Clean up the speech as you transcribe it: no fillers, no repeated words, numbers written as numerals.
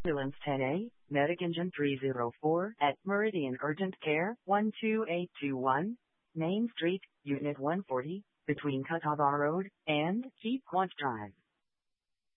Ambulance 10A, Medic Engine 304 at Meridian Urgent Care 12821, Main Street, Unit 140, between Catawba Road and Keep Quant Drive.